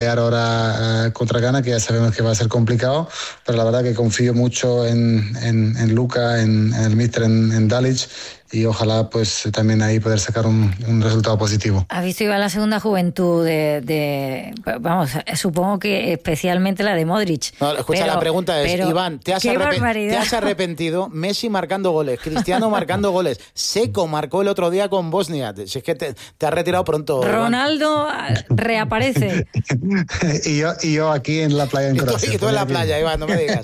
pelear ahora contra Ghana, que ya sabemos que va a ser complicado, pero la verdad que confío mucho en Luka, en el míster, en Dalic, y ojalá pues también ahí poder sacar un resultado positivo. ¿Has visto, Iván, la segunda juventud vamos, supongo que especialmente la de Modric? No, escucha, la pregunta es, Iván, ¿te has arrepentido? Messi marcando goles, Cristiano marcando goles, Seco marcó el otro día con Bosnia. Si es que te has retirado pronto, Ronaldo, Iván. Reaparece. y yo aquí en la playa en Croacia. Y tú en la playa, Iván, no me digas.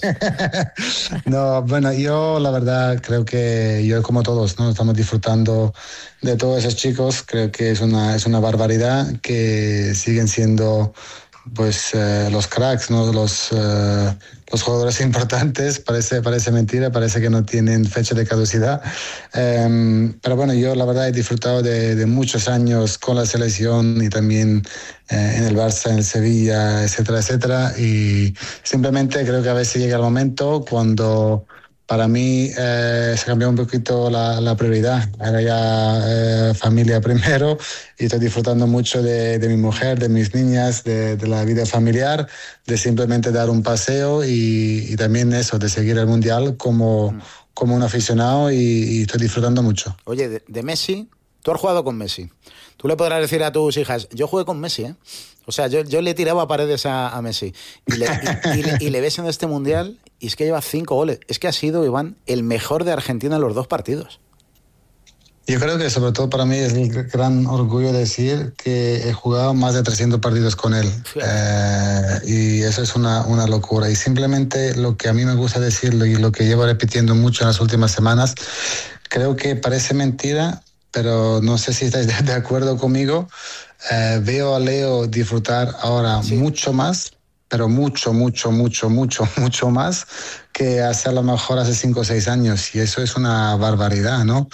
No, bueno, yo la verdad creo que yo como todos, ¿no? Estamos disfrutando de todos esos chicos. Creo que es una barbaridad que siguen siendo pues los cracks, ¿no? Los jugadores importantes. Parece mentira, parece que no tienen fecha de caducidad. Pero bueno, yo la verdad he disfrutado de muchos años con la selección y también en el Barça, en el Sevilla, etcétera, etcétera. Y simplemente creo que a veces llega el momento cuando para mí se cambió un poquito la prioridad. Era ya familia primero y estoy disfrutando mucho de mi mujer, de mis niñas, de la vida familiar, de simplemente dar un paseo y también eso, de seguir el Mundial como un aficionado y estoy disfrutando mucho. Oye, de Messi, tú has jugado con Messi. Tú le podrás decir a tus hijas, yo jugué con Messi, ¿eh? O sea, yo le tiraba paredes a Messi. Y le ves en este Mundial y es que lleva 5 goles. Es que ha sido, Iván, el mejor de Argentina en los 2 partidos. Yo creo que sobre todo para mí es el gran orgullo decir que he jugado más de 300 partidos con él. Y eso es una locura. Y simplemente lo que a mí me gusta decirlo y lo que llevo repitiendo mucho en las últimas semanas, creo que parece mentira, pero no sé si estáis de acuerdo conmigo. Veo a Leo disfrutar ahora mucho más, pero mucho más que hace a lo mejor hace 5 o 6 años, y eso es una barbaridad, ¿no?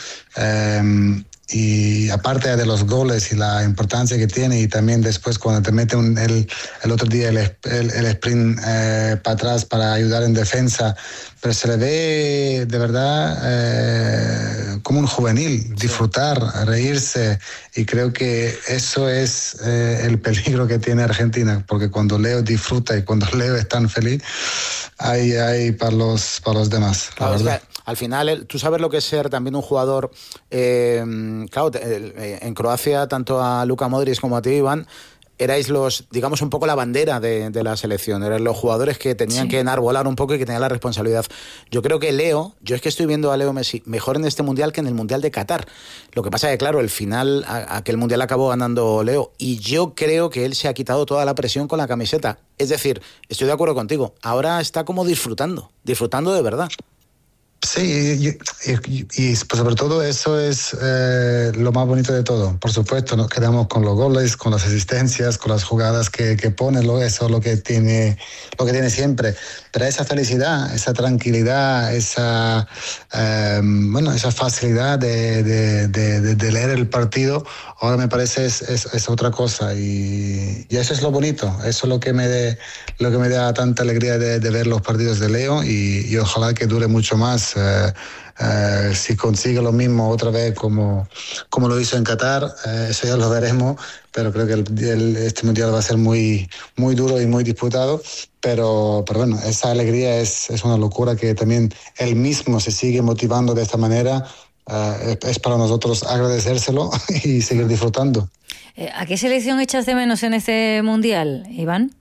Y aparte de los goles y la importancia que tiene, y también después cuando te mete el otro día el sprint para atrás para ayudar en defensa, pero se le ve de verdad como un juvenil, disfrutar, reírse, y creo que eso es el peligro que tiene Argentina, porque cuando Leo disfruta y cuando Leo es tan feliz, hay para los demás. Claro, es que al final, tú sabes lo que es ser también un jugador. Claro, en Croacia, tanto a Luka Modric como a ti, Iván, erais digamos, un poco la bandera de la selección. Eran los jugadores que tenían que enarbolar un poco y que tenían la responsabilidad. Yo creo que Leo, yo es que estoy viendo a Leo Messi mejor en este Mundial que en el Mundial de Qatar. Lo que pasa es que, claro, el final, aquel Mundial acabó ganando Leo, y yo creo que él se ha quitado toda la presión con la camiseta. Es decir, estoy de acuerdo contigo, ahora está como disfrutando de verdad. Sí, y sobre todo eso es lo más bonito de todo. Por supuesto, nos quedamos con los goles, con las asistencias, con las jugadas que pone, eso es lo que tiene siempre. Pero esa felicidad, esa tranquilidad, esa facilidad de leer el partido, ahora me parece es otra cosa, y eso es lo bonito. Eso es lo que me da tanta alegría de ver los partidos de Leo, y ojalá que dure mucho más. Si consigue lo mismo otra vez como lo hizo en Qatar, eso ya lo veremos, pero creo que este Mundial va a ser muy, muy duro y muy disputado, pero bueno, esa alegría es una locura, que también él mismo se sigue motivando de esta manera. Es para nosotros agradecérselo y seguir disfrutando. ¿A qué selección echas de menos en este Mundial, Iván?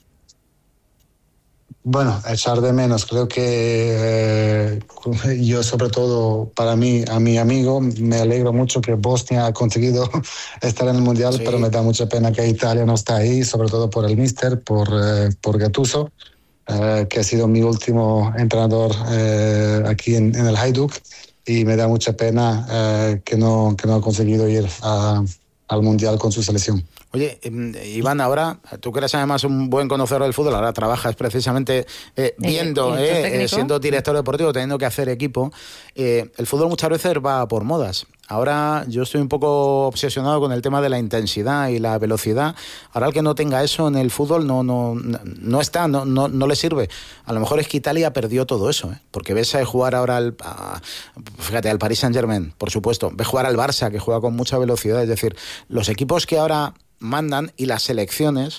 Bueno, echar de menos, creo que yo, sobre todo para mí, a mi amigo, me alegro mucho que Bosnia ha conseguido estar en el Mundial, pero me da mucha pena que Italia no está ahí, sobre todo por el míster, por Gattuso, que ha sido mi último entrenador aquí en el Hajduk, y me da mucha pena que no ha conseguido ir al Mundial con su selección. Oye, Iván, ahora, tú que eres además un buen conocedor del fútbol, ahora trabajas precisamente siendo director deportivo, teniendo que hacer equipo. El fútbol muchas veces va por modas. Ahora yo estoy un poco obsesionado con el tema de la intensidad y la velocidad. Ahora el que no tenga eso en el fútbol no le sirve. A lo mejor es que Italia perdió todo eso, porque ves a jugar ahora al Paris Saint-Germain, por supuesto. Ves jugar al Barça, que juega con mucha velocidad. Es decir, los equipos que ahora mandan y las selecciones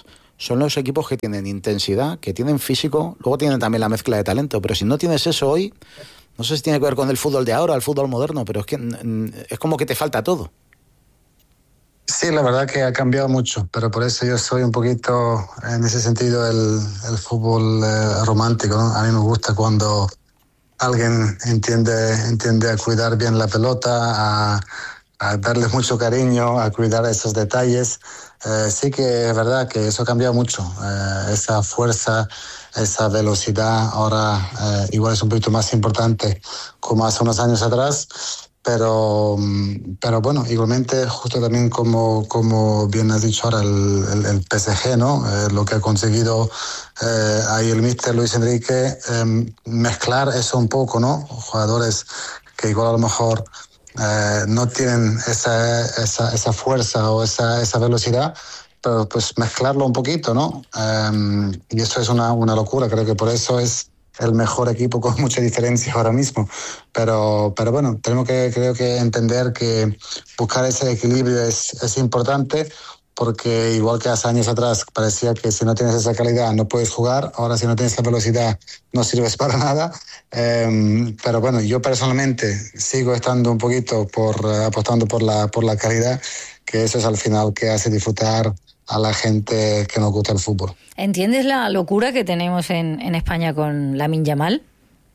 son los equipos que tienen intensidad, que tienen físico, luego tienen también la mezcla de talento, pero si no tienes eso hoy, no sé si tiene que ver con el fútbol de ahora, el fútbol moderno, pero es que es como que te falta todo. Sí, la verdad que ha cambiado mucho, pero por eso yo soy un poquito, en ese sentido, el fútbol romántico, ¿no? A mí me gusta cuando alguien entiende a cuidar bien la pelota, a darle mucho cariño, a cuidar esos detalles. Sí que es verdad que eso ha cambiado mucho. Esa fuerza, esa velocidad ahora igual es un poquito más importante como hace unos años atrás. Pero bueno, igualmente, justo también como bien has dicho ahora, el PSG, ¿no? Lo que ha conseguido ahí el míster Luis Enrique, mezclar eso un poco, ¿no? Jugadores que igual a lo mejor no tienen esa fuerza o esa velocidad, pero pues mezclarlo un poquito, ¿no? Y eso es una locura, creo que por eso es el mejor equipo con mucha diferencia ahora mismo, pero bueno, tenemos que, creo que entender que buscar ese equilibrio es importante, porque igual que hace años atrás parecía que si no tienes esa calidad no puedes jugar, ahora si no tienes esa velocidad no sirves para nada, pero bueno, yo personalmente sigo estando un poquito apostando por la calidad, que eso es al final que hace disfrutar a la gente que nos gusta el fútbol. ¿Entiendes la locura que tenemos en España con Lamine Yamal?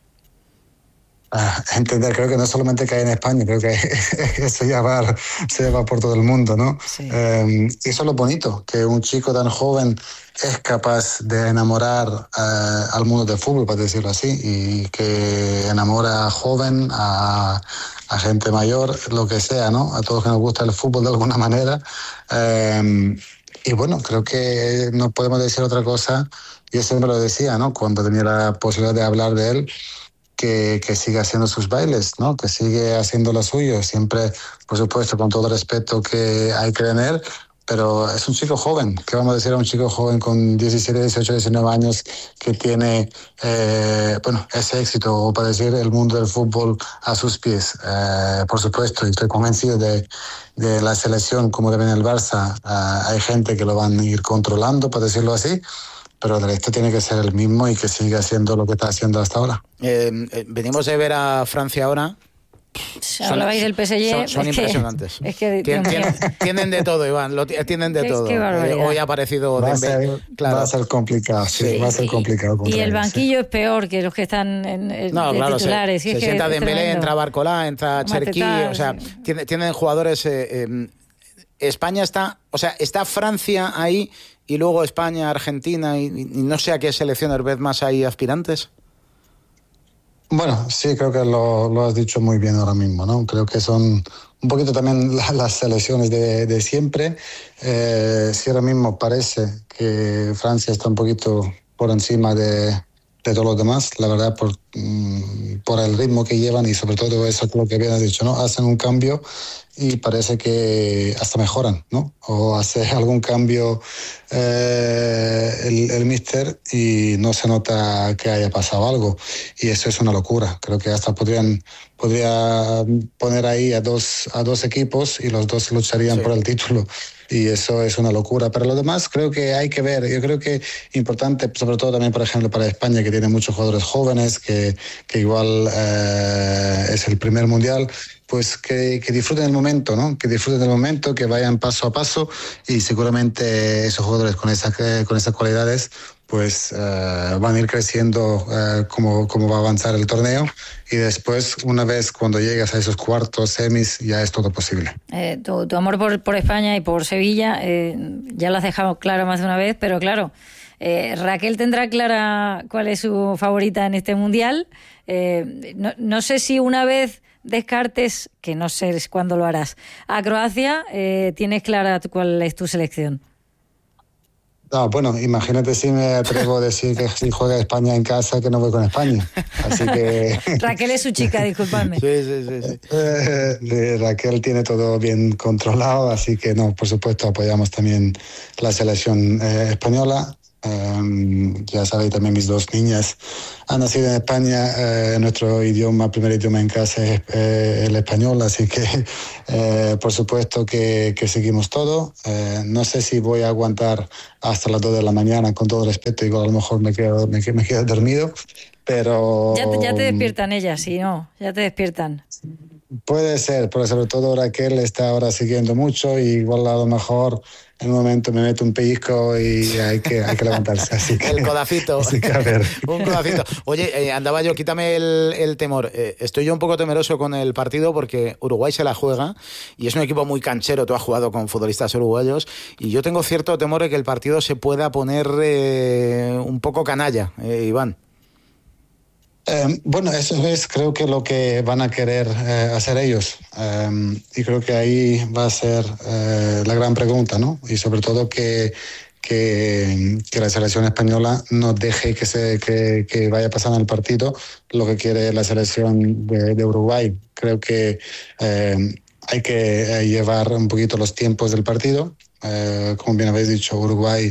Entender, creo que no solamente cae en España, creo que eso ya va por todo el mundo, ¿no? Sí. Y eso es lo bonito, que un chico tan joven es capaz de enamorar al mundo del fútbol, para decirlo así, y que enamora a joven, a gente mayor, lo que sea, ¿no? A todos que nos gusta el fútbol de alguna manera. Y bueno, creo que no podemos decir otra cosa, yo siempre lo decía, ¿no? Cuando tenía la posibilidad de hablar de él, que sigue haciendo sus bailes, ¿no? Que sigue haciendo lo suyo, siempre, por supuesto, con todo el respeto que hay que tener, pero es un chico joven. ¿Qué vamos a decir a un chico joven con 17, 18, 19 años que tiene ese éxito, o para decir el mundo del fútbol a sus pies? Por supuesto, y estoy convencido de la selección, como también el Barça, hay gente que lo van a ir controlando, para decirlo así, pero el resto tiene que ser el mismo y que siga haciendo lo que está haciendo hasta ahora. Venimos de ver a Francia ahora. Hablabais del PSG. Son impresionantes. Tienen de todo, Iván. Tienen de todo. Hoy ha aparecido Dembélé. Va a ser complicado, sí, va a ser complicado. Y el banquillo es peor que los que están titulares. Se sienta Dembélé, entra Barcola, entra Cherki. O sea, tienen jugadores. España está Francia ahí, y luego España, Argentina, y no sé a qué selecciones ves más ahí aspirantes. Bueno, sí, creo que lo has dicho muy bien ahora mismo, ¿no? Creo que son un poquito también las selecciones de siempre. Sí, ahora mismo parece que Francia está un poquito por encima de todos los demás, la verdad, por el ritmo que llevan, y sobre todo eso, lo que bien has dicho, ¿no? Hacen un cambio y parece que hasta mejoran, ¿no? O hace algún cambio el míster y no se nota que haya pasado algo, y eso es una locura. Creo que hasta podría poner ahí a dos equipos y los dos lucharían por el título, y eso es una locura. Pero lo demás creo que hay que ver. Yo creo que importante, sobre todo también, por ejemplo, para España, que tiene muchos jugadores jóvenes, que igual es el primer mundial, pues que disfruten el momento, ¿no? Que disfruten del momento, que vayan paso a paso, y seguramente esos jugadores con esas cualidades pues van a ir creciendo como va a avanzar el torneo, y después, una vez cuando llegas a esos cuartos, semis, ya es todo posible. Tu amor por España y por Sevilla ya lo has dejado claro más de una vez, pero claro, Raquel tendrá clara cuál es su favorita en este mundial. No sé si una vez descartes, que no sé cuándo lo harás, a Croacia, ¿tienes clara cuál es tu selección? No, bueno, imagínate si me atrevo a decir que si juega España en casa, que no voy con España. Así que... Raquel es su chica, disculpadme. Sí. Raquel tiene todo bien controlado, así que no, por supuesto apoyamos también la selección española. Ya sabéis, también mis 2 niñas han nacido en España. Nuestro primer idioma en casa es el español, así que por supuesto que seguimos todo. No sé si voy a aguantar hasta las 2 de la mañana, con todo respeto, igual a lo mejor me quedo dormido, pero... Ya te despiertan ellas, sí, no, ya te despiertan. Puede ser, pero sobre todo Raquel está ahora siguiendo mucho, y igual a lo mejor en un momento me meto un pellizco y hay que levantarse. Así que, el codacito. Así que a ver. Un codacito. Oye, andaba yo, quítame el temor. Estoy yo un poco temeroso con el partido porque Uruguay se la juega y es un equipo muy canchero. Tú has jugado con futbolistas uruguayos y yo tengo cierto temor de que el partido se pueda poner un poco canalla, Iván. Bueno, eso es creo que lo que van a querer hacer ellos, y creo que ahí va a ser la gran pregunta, ¿no? Y sobre todo que la selección española no deje que vaya pasando el partido lo que quiere la selección de Uruguay. Creo que hay que llevar un poquito los tiempos del partido. Como bien habéis dicho, Uruguay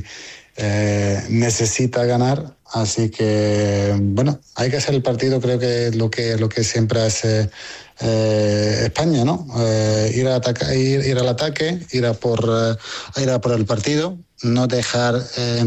necesita ganar, así que bueno, hay que hacer el partido. Creo que lo que siempre hace España, ¿no? Ir al ataque, ir a por el partido, no dejar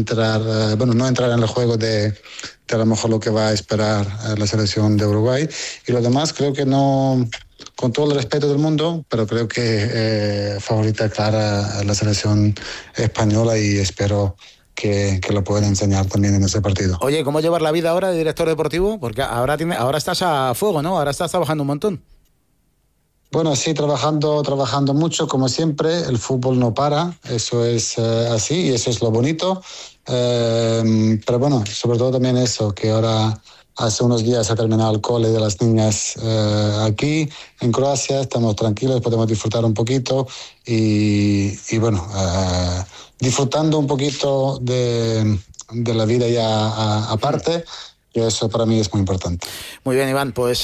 no entrar en el juego de a lo mejor lo que va a esperar la selección de Uruguay. Y lo demás creo que no, con todo el respeto del mundo, pero creo que favorita clara a la selección española, y espero que lo pueden enseñar también en ese partido. Oye, ¿cómo llevar la vida ahora de director deportivo? Porque ahora estás a fuego, ¿no? Ahora estás trabajando un montón. Bueno, sí, trabajando mucho, como siempre. El fútbol no para, eso es así, y eso es lo bonito. Pero bueno, sobre todo también eso, que ahora hace unos días ha terminado el cole de las niñas aquí en Croacia. Estamos tranquilos, podemos disfrutar un poquito y bueno, disfrutando un poquito de la vida ya aparte. Y eso para mí es muy importante. Muy bien, Iván, pues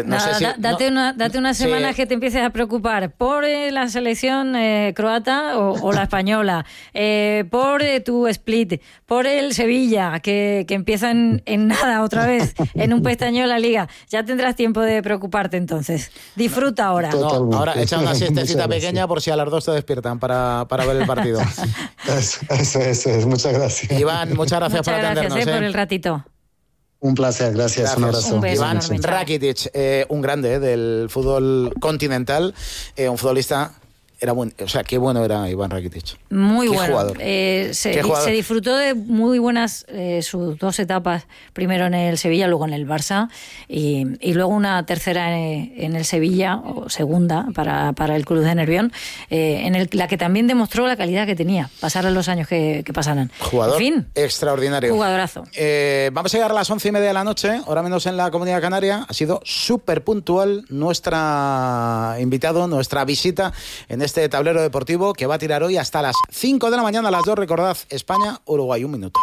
date una semana que te empieces a preocupar por la selección croata o la española, por tu Split, por el Sevilla, que empieza en nada otra vez, en un pestañeo la liga. Ya tendrás tiempo de preocuparte entonces. Disfruta ahora. No, ahora echa una siestecita pequeña por si a las 2 te despiertan para ver el partido. Eso es. Muchas gracias. Iván, muchas gracias por atendernos. Gracias por el ratito. Un placer, gracias. Un abrazo. Un beso, Iván Rakitic, un grande del fútbol continental, un futbolista. Qué bueno era Iván Rakitic. Muy qué bueno. Jugador. Se disfrutó de muy buenas sus 2 etapas, primero en el Sevilla, luego en el Barça, y luego una tercera en el Sevilla, o segunda para el club de Nervión, la que también demostró la calidad que tenía, pasaran los años que pasaran. Jugador en fin, extraordinario. Jugadorazo. Vamos a llegar a las 11:30 de la noche, hora menos en la Comunidad Canaria. Ha sido súper puntual nuestra visita en este tablero deportivo que va a tirar hoy hasta las 5 de la mañana, a las 2, recordad, España, Uruguay, 1 minuto.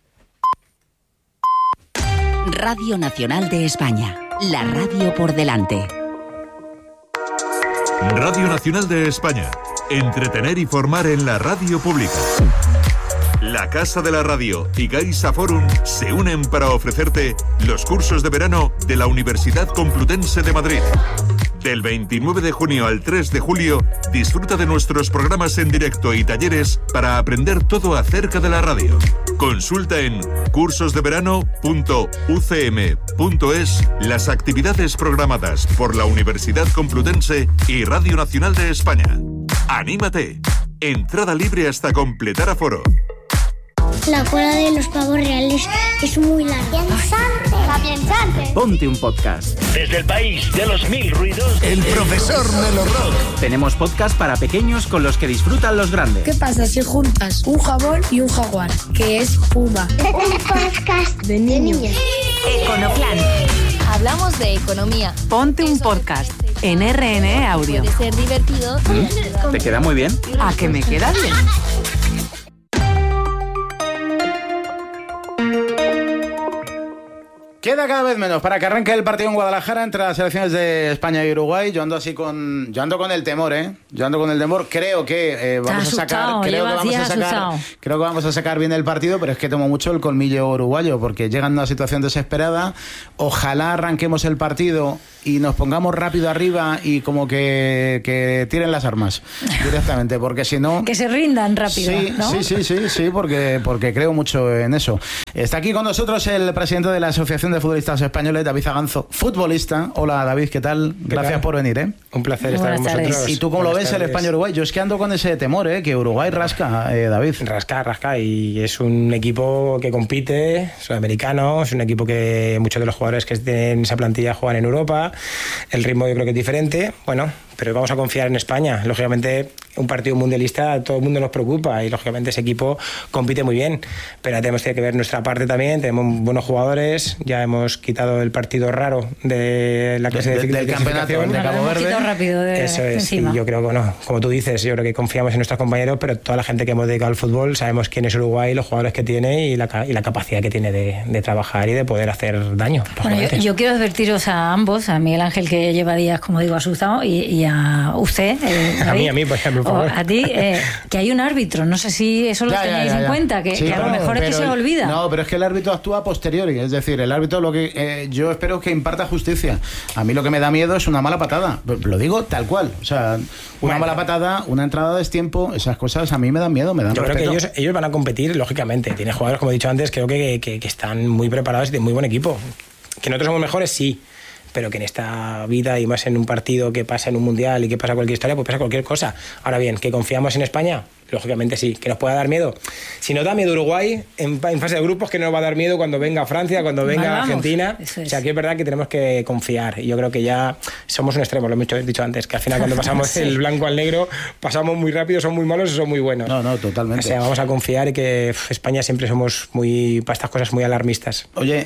Radio Nacional de España, la radio por delante. Radio Nacional de España, entretener y formar en la radio pública. La Casa de la Radio y Gaisa Forum se unen para ofrecerte los cursos de verano de la Universidad Complutense de Madrid. Del 29 de junio al 3 de julio, disfruta de nuestros programas en directo y talleres para aprender todo acerca de la radio. Consulta en cursosdeverano.ucm.es las actividades programadas por la Universidad Complutense y Radio Nacional de España. ¡Anímate! Entrada libre hasta completar aforo. La cola de los pavos reales es muy larga. ¡Piensante! Ponte un podcast. Desde el país de los 1000 ruidos, el profesor Melo Rock. Tenemos podcast para pequeños con los que disfrutan los grandes. ¿Qué pasa si juntas un jabón y un jaguar? Que es Puma. Un podcast de niños. Econoplan. Hablamos de economía. Ponte un podcast en RNE Audio. Puede ser divertido. ¿Te queda muy bien? ¿A que me queda bien? Queda cada vez menos para que arranque el partido en Guadalajara entre las selecciones de España y Uruguay. Yo ando con el temor, Yo ando con el temor. Creo que vamos a sacar bien el partido, pero es que tomo mucho el colmillo uruguayo porque llegan a una situación desesperada. Ojalá arranquemos el partido y nos pongamos rápido arriba y como que tiren las armas directamente, porque si no... Que se rindan rápido, sí, ¿no? Sí, porque creo mucho en eso. Está aquí con nosotros el presidente de la Asociación de Futbolistas Españoles, David Zaganzo, futbolista. Hola, David, ¿qué tal? Gracias por venir, Un placer estar con vosotros. ¿Y tú cómo lo ves el España-Uruguay? Yo es que ando con ese temor, que Uruguay rasca, David. Rasca, y es un equipo que compite, sudamericano, es un equipo que muchos de los jugadores que tienen esa plantilla juegan en Europa. El ritmo yo creo que es diferente, pero vamos a confiar en España. Lógicamente, un partido mundialista a todo el mundo nos preocupa y lógicamente ese equipo compite muy bien, pero tenemos que ver nuestra parte también. Tenemos buenos jugadores, ya hemos quitado el partido raro de la clase del campeonato de Cabo Verde. Rápido eso es, encima. Y yo creo que como tú dices, yo creo que confiamos en nuestros compañeros, pero toda la gente que hemos dedicado al fútbol sabemos quién es Uruguay, los jugadores que tiene y la capacidad que tiene de trabajar y de poder hacer daño. Bueno, yo quiero advertiros a ambos, a Miguel Ángel, que lleva días, como digo, asustado, y a usted, David, a mí, por ejemplo, por favor. A ti, que hay un árbitro. No sé si eso lo tenéis en cuenta, que a lo mejor es que se olvida. No, pero es que el árbitro actúa a posteriori, es decir, el árbitro lo que yo espero que imparta justicia. A mí lo que me da miedo es una mala patada, lo digo tal cual, o sea, mala patada, una entrada a destiempo, esas cosas a mí me dan miedo, me dan yo respeto. Creo que ellos van a competir, lógicamente. Tiene jugadores, como he dicho antes, creo que están muy preparados y tienen muy buen equipo. Que nosotros somos mejores, sí, pero que en esta vida y más en un partido que pasa en un mundial y que pasa cualquier historia, pues pasa cualquier cosa. Ahora bien, ¿que confiamos en España? Lógicamente sí. ¿Que nos pueda dar miedo? Si nos da miedo Uruguay, en fase de grupos, que no nos va a dar miedo cuando venga Francia, cuando venga Argentina. O sea, que es verdad que tenemos que confiar. Y yo creo que ya somos un extremo, lo hemos dicho antes, que al final cuando pasamos el blanco al negro, pasamos muy rápido, son muy malos o son muy buenos. No, totalmente. O sea, vamos a confiar y que España siempre somos para estas cosas muy alarmistas. Oye,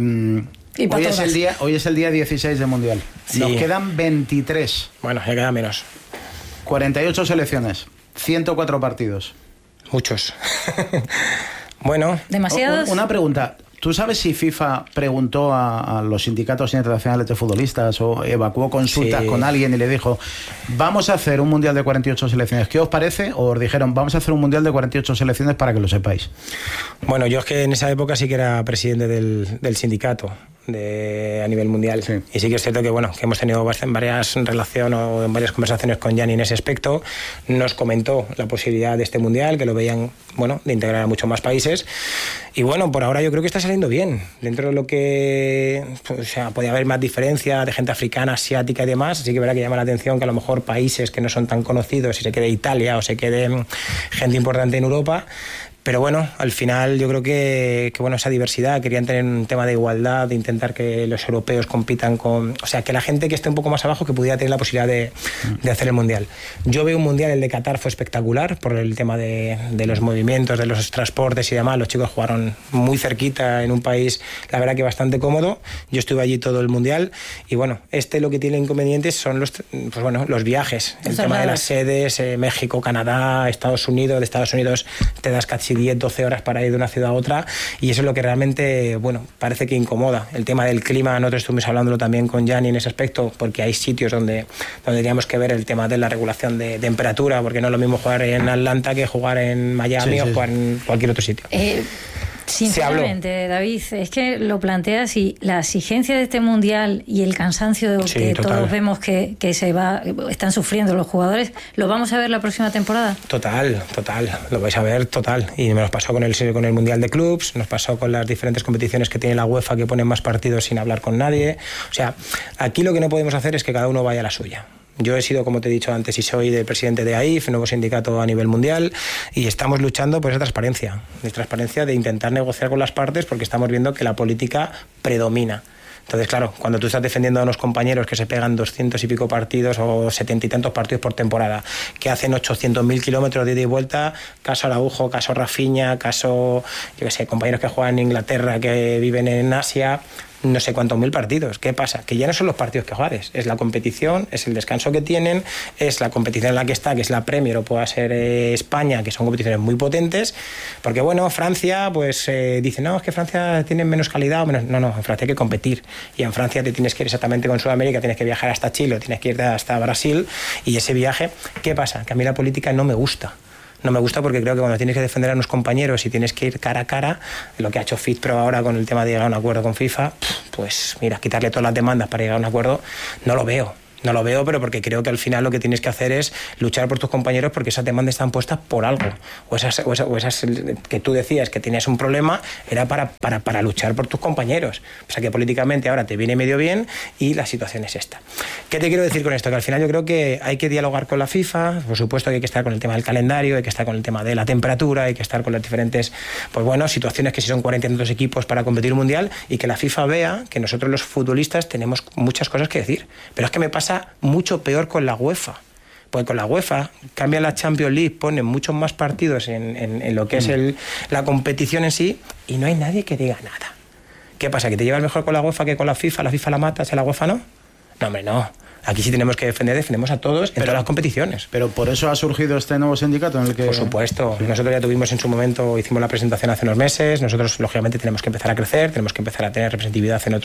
hoy es el día 16 del Mundial. Sí. Nos quedan 23. Bueno, ya queda menos. 48 selecciones, 104 partidos. Muchos. Bueno. ¿Demasiados? Una pregunta. ¿Tú sabes si FIFA preguntó a los sindicatos internacionales de futbolistas o evacuó consultas con alguien y le dijo, vamos a hacer un Mundial de 48 selecciones? ¿Qué os parece? ¿O os dijeron, vamos a hacer un Mundial de 48 selecciones para que lo sepáis? Bueno, yo es que en esa época sí que era presidente del sindicato a nivel mundial. Sí. Y sí que es cierto que que hemos tenido en varias conversaciones con Gianni en ese aspecto. Nos comentó la posibilidad de este Mundial, que lo veían, de integrar a muchos más países. Y por ahora yo creo que está saliendo bien. Dentro de lo que podía haber más diferencia de gente africana, asiática y demás, así que verá que llama la atención que a lo mejor países que no son tan conocidos, si se quede Italia o se quede gente importante en Europa. Pero al final yo creo que esa diversidad, querían tener un tema de igualdad, de intentar que los europeos compitan que la gente que esté un poco más abajo que pudiera tener la posibilidad de hacer el Mundial. Yo veo un Mundial, el de Qatar fue espectacular por el tema de los movimientos, de los transportes y demás. Los chicos jugaron muy cerquita en un país, la verdad que bastante cómodo. Yo estuve allí todo el Mundial y lo que tiene inconvenientes son los viajes, el tema de las sedes, México, Canadá, Estados Unidos. De Estados Unidos te das casi 10-12 horas para ir de una ciudad a otra y eso es lo que realmente parece que incomoda. El tema del clima, nosotros estuvimos hablándolo también con Gianni en ese aspecto, porque hay sitios donde teníamos que ver el tema de la regulación de temperatura, porque no es lo mismo jugar en Atlanta que jugar en Miami o jugar en cualquier otro sitio. Sinceramente, David, es que lo planteas y la exigencia de este Mundial y el cansancio que todos vemos que están sufriendo los jugadores, ¿lo vamos a ver la próxima temporada? Total, lo vais a ver total. Y nos pasó con el Mundial de Clubs, nos pasó con las diferentes competiciones que tiene la UEFA, que ponen más partidos sin hablar con nadie. O sea, aquí lo que no podemos hacer es que cada uno vaya a la suya. Yo he sido, como te he dicho antes, y soy del presidente de AIF, nuevo sindicato a nivel mundial, y estamos luchando por esa transparencia, de intentar negociar con las partes, porque estamos viendo que la política predomina. Entonces, claro, cuando tú estás defendiendo a unos compañeros que se pegan 200 y pico partidos o 70 y tantos partidos por temporada, que hacen 800.000 kilómetros de ida y vuelta, caso Araujo, caso Rafinha, caso, compañeros que juegan en Inglaterra, que viven en Asia, no sé cuántos mil partidos. ¿Qué pasa? Que ya no son los partidos que juegues, es la competición, es el descanso que tienen, es la competición en la que está, que es la Premier o pueda ser España, que son competiciones muy potentes, porque bueno, Francia pues dice, no, es que Francia tiene menos calidad o menos... No, en Francia hay que competir, y en Francia te tienes que ir exactamente con Sudamérica, tienes que viajar hasta Chile, tienes que ir hasta Brasil, y ese viaje, ¿qué pasa? Que a mí la política no me gusta. No me gusta porque creo que cuando tienes que defender a unos compañeros y tienes que ir cara a cara, lo que ha hecho FIFPro ahora con el tema de llegar a un acuerdo con FIFA, pues mira, quitarle todas las demandas para llegar a un acuerdo, no lo veo, pero porque creo que al final lo que tienes que hacer es luchar por tus compañeros, porque esas demandas están puestas por algo. O esas que tú decías que tenías un problema, era para luchar por tus compañeros. O sea que políticamente ahora te viene medio bien y la situación es esta. ¿Qué te quiero decir con esto? Que al final yo creo que hay que dialogar con la FIFA, por supuesto que hay que estar con el tema del calendario, hay que estar con el tema de la temperatura, hay que estar con las diferentes situaciones, que si son 40 y tantos equipos para competir un mundial, y que la FIFA vea que nosotros los futbolistas tenemos muchas cosas que decir. Pero es que me pasa mucho peor con la UEFA. Pues con la UEFA cambia la Champions League, pone muchos más partidos en lo que es la competición en sí, y no hay nadie que diga nada. ¿Qué pasa? ¿Que te llevas mejor con la UEFA que con la FIFA? ¿La FIFA la matas y la UEFA no? No, hombre, no. Aquí sí tenemos que defendemos a todos en todas las competiciones. Pero por eso ha surgido este nuevo sindicato en el que... Por supuesto. Sí. Nosotros ya tuvimos en su momento, hicimos la presentación hace unos meses. Nosotros, lógicamente, tenemos que empezar a crecer, tenemos que empezar a tener representatividad en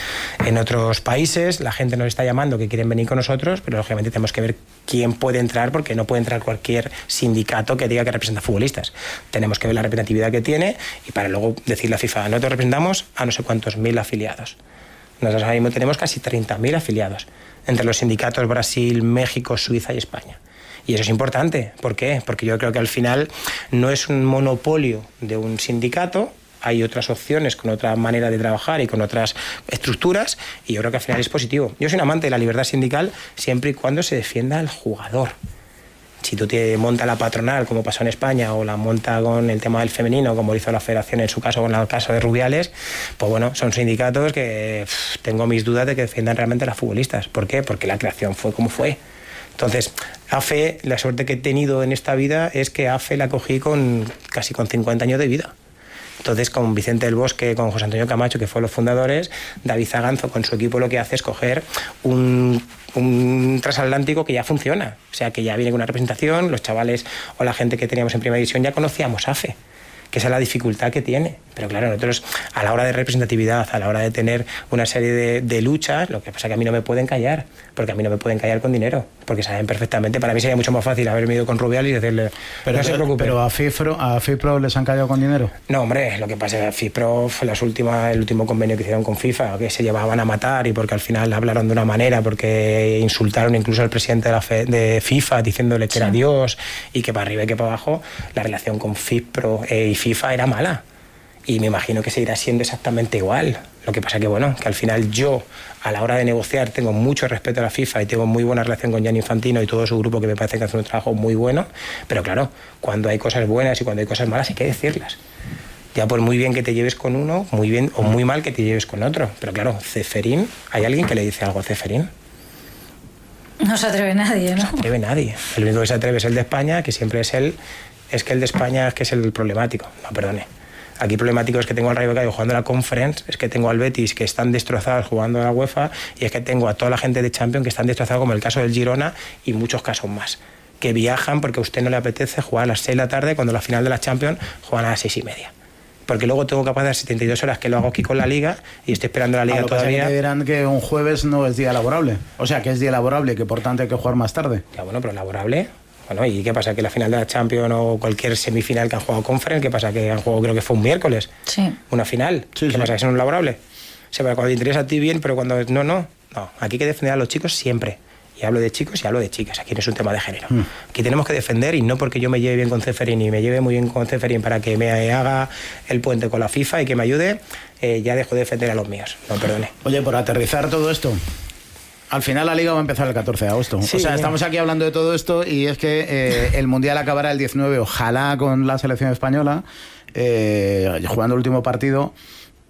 otros países. La gente nos está llamando que quieren venir con nosotros, pero lógicamente tenemos que ver quién puede entrar, porque no puede entrar cualquier sindicato que diga que representa futbolistas. Tenemos que ver la representatividad que tiene y para luego decirle a FIFA, nosotros representamos a no sé cuántos mil afiliados. Nosotros ahora mismo tenemos casi 30.000 afiliados entre los sindicatos Brasil, México, Suiza y España. Y eso es importante. ¿Por qué? Porque yo creo que al final no es un monopolio de un sindicato, hay otras opciones con otra manera de trabajar y con otras estructuras, y yo creo que al final es positivo. Yo soy un amante de la libertad sindical siempre y cuando se defienda al jugador. Si tú te montas la patronal, como pasó en España, o la monta con el tema del femenino, como hizo la federación en su caso con el caso de Rubiales, pues bueno, son sindicatos que tengo mis dudas de que defiendan realmente a las futbolistas. ¿Por qué? Porque la creación fue como fue. Entonces, AFE, la suerte que he tenido en esta vida es que AFE la cogí casi con 50 años de vida. Entonces, con Vicente del Bosque, con José Antonio Camacho, que fueron los fundadores, David Zaganzo con su equipo lo que hace es coger un transatlántico que ya funciona. O sea, que ya viene con una representación, los chavales o la gente que teníamos en primera división ya conocíamos AFE, que esa es la dificultad que tiene. Pero claro, nosotros a la hora de representatividad, a la hora de tener una serie de luchas, lo que pasa es que a mí no me pueden callar, porque a mí no me pueden callar con dinero, porque saben perfectamente. Para mí sería mucho más fácil haberme ido con Rubiales y decirle, no se preocupe. ¿Pero a FIFPro les han callado con dinero? No, hombre, lo que pasa es que a FIFPro fue el último convenio que hicieron con FIFA, que se llevaban a matar, y porque al final hablaron de una manera, porque insultaron incluso al presidente de FIFA diciéndole que era Dios y que para arriba y que para abajo. La relación con FIFPro y FIFA era mala. Y me imagino que seguirá siendo exactamente igual. Lo que pasa que, bueno, que al final yo, a la hora de negociar, tengo mucho respeto a la FIFA y tengo muy buena relación con Gianni Infantino y todo su grupo, que me parece que hace un trabajo muy bueno. Pero claro, cuando hay cosas buenas y cuando hay cosas malas hay que decirlas. Ya por muy bien que te lleves con uno, muy bien o muy mal que te lleves con otro. Pero claro, Ceferín, ¿hay alguien que le dice algo a Ceferín? No se atreve nadie, ¿no? No se atreve nadie. El único que se atreve es el de España, que siempre es él. Es que el de España es que es el problemático. No, perdone. Aquí problemático es que tengo al Rayo Vallecano jugando a la Conference, es que tengo al Betis que están destrozados jugando a la UEFA, y es que tengo a toda la gente de Champions que están destrozados, como el caso del Girona y muchos casos más, que viajan porque a usted no le apetece jugar a las 6 de la tarde cuando la final de la Champions juegan a las 6:30. Porque luego tengo que pasar 72 horas, que lo hago aquí con la Liga, y estoy esperando la Liga todavía. Te dirán que un jueves no es día laborable. O sea, que es día laborable y que por tanto hay que jugar más tarde. Ya, bueno, pero laborable. Bueno, ¿y qué pasa? Que la final de la Champions o cualquier semifinal que han jugado Conference, ¿qué pasa? Que han jugado, creo que fue un miércoles. Sí. Una final. Sí, ¿Qué pasa? ¿Que eso no es laborable? O sea, cuando te interesa a ti bien, pero cuando no. Aquí hay que defender a los chicos siempre. Y hablo de chicos y hablo de chicas. Aquí no es un tema de género. Aquí tenemos que defender, y no porque yo me lleve bien con Ceferín y me lleve muy bien con Ceferín para que me haga el puente con la FIFA y que me ayude, ya dejo de defender a los míos. No, perdone. Oye, por aterrizar todo esto, al final la Liga va a empezar el 14 de agosto. Sí, o sea, estamos aquí hablando de todo esto, y es que el Mundial acabará el 19, ojalá con la selección española, jugando el último partido.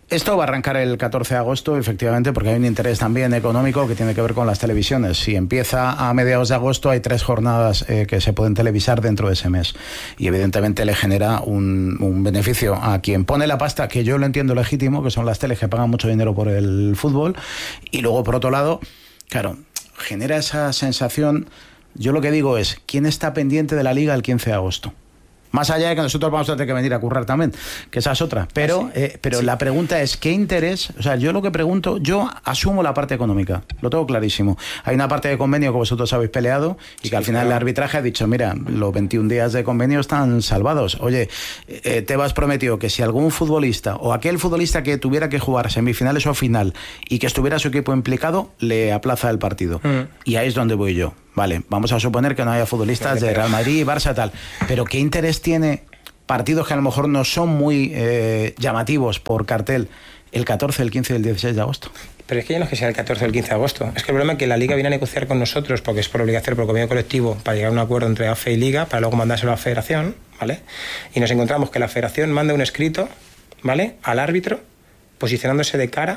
Esto va a arrancar el 14 de agosto, efectivamente, porque hay un interés también económico que tiene que ver con las televisiones. Si empieza a mediados de agosto, hay 3 jornadas que se pueden televisar dentro de ese mes. Y evidentemente le genera un beneficio a quien pone la pasta, que yo lo entiendo legítimo, que son las teles que pagan mucho dinero por el fútbol. Y luego, por otro lado, claro, genera esa sensación. Yo lo que digo es, ¿quién está pendiente de la Liga el 15 de agosto? Más allá de que nosotros vamos a tener que venir a currar también, que esa es otra. Pero, pero sí. La pregunta es, ¿qué interés? O sea, yo lo que pregunto, yo asumo la parte económica, lo tengo clarísimo. Hay una parte de convenio que vosotros habéis peleado y que al final el arbitraje ha dicho, mira, los 21 días de convenio están salvados. Oye, Tebas prometió que si algún futbolista o aquel futbolista que tuviera que jugar semifinales o final y que estuviera su equipo implicado, le aplaza el partido. Y ahí es donde voy yo. Vale, vamos a suponer que no haya futbolistas de Real Madrid, Barça, tal. Pero ¿qué interés tiene partidos que a lo mejor no son muy llamativos por cartel el 14, el 15 y el 16 de agosto? Pero es que ya no es que sea el 14 o el 15 de agosto. Es que el problema es que la Liga viene a negociar con nosotros, porque es por obligación, por convenio colectivo, para llegar a un acuerdo entre AFE y Liga, para luego mandárselo a la Federación, ¿vale? Y nos encontramos que la Federación manda un escrito, ¿vale?, al árbitro, posicionándose de cara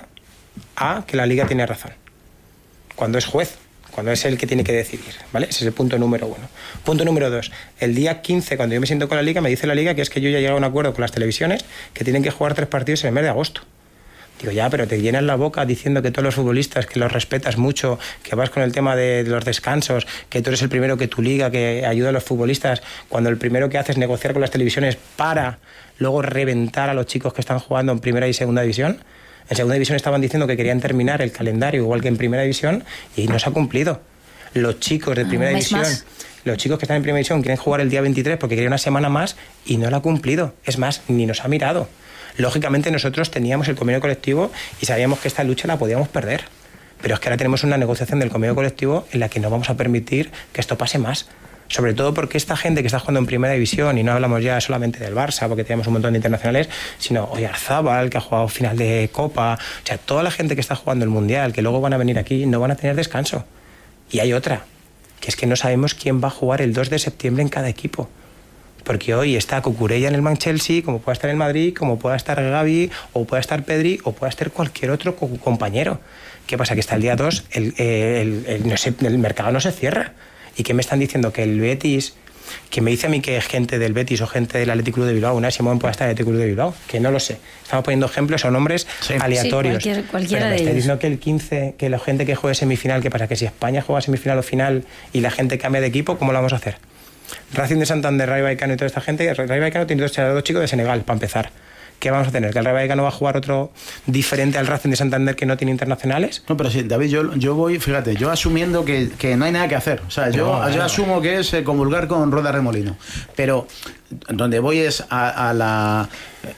a que la Liga tiene razón. Cuando es juez, cuando es el que tiene que decidir, ¿vale? Ese es el punto número 1. Punto número 2. El día 15, cuando yo me siento con la Liga, me dice la Liga que es que yo ya he llegado a un acuerdo con las televisiones que tienen que jugar 3 partidos en el mes de agosto. Digo, ya, pero te llenas la boca diciendo que todos los futbolistas, que los respetas mucho, que vas con el tema de los descansos, que tú eres el primero que tu Liga, que ayuda a los futbolistas, cuando el primero que haces es negociar con las televisiones para luego reventar a los chicos que están jugando en primera y segunda división. En segunda división estaban diciendo que querían terminar el calendario igual que en primera división y no se ha cumplido. Los chicos de primera división, los chicos que están en primera división quieren jugar el día 23 porque querían una semana más y no lo ha cumplido. Es más, ni nos ha mirado. Lógicamente nosotros teníamos el convenio colectivo y sabíamos que esta lucha la podíamos perder. Pero es que ahora tenemos una negociación del convenio colectivo en la que no vamos a permitir que esto pase más. Sobre todo porque esta gente que está jugando en primera división, y no hablamos ya solamente del Barça, porque tenemos un montón de internacionales, sino Oyarzábal, que ha jugado final de Copa, o sea, toda la gente que está jugando el Mundial, que luego van a venir aquí, no van a tener descanso. Y hay otra, que es que no sabemos quién va a jugar el 2 de septiembre en cada equipo. Porque hoy está Cucurella en el Chelsea, como pueda estar en el Madrid, como pueda estar Gavi, o pueda estar Pedri, o pueda estar cualquier otro compañero. ¿Qué pasa? Que hasta el día 2 el mercado no se cierra. ¿Y qué me están diciendo? Que el Betis, que me dice a mí que es gente del Betis o gente del Athletic Club de Bilbao, una Simón puede estar en el Athletic Club de Bilbao, que no lo sé. Estamos poniendo ejemplos o nombres aleatorios. Sí, cualquiera pero me de está ellos. diciendo que el 15, que la gente que juegue semifinal, ¿qué pasa? Que si España juega semifinal o final y la gente cambia de equipo, ¿cómo lo vamos a hacer? Racing de Santander, Rayo Vallecano y toda esta gente, Rayo Vallecano tiene dos chicos de Senegal, para empezar. ¿Qué vamos a tener? ¿Que el Rayo Vallecano va a jugar otro diferente al Racing de Santander que no tiene internacionales? No, pero sí, David, yo voy, fíjate, yo asumiendo que no hay nada que hacer. O sea, yo asumo que es comulgar con rueda de molino. Pero donde voy es a la...